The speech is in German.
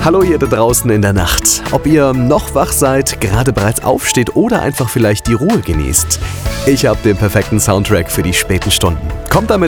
Hallo ihr da draußen in der Nacht. Ob ihr noch wach seid, gerade bereits aufsteht oder einfach vielleicht die Ruhe genießt. Ich habe den perfekten Soundtrack für die späten Stunden. Kommt damit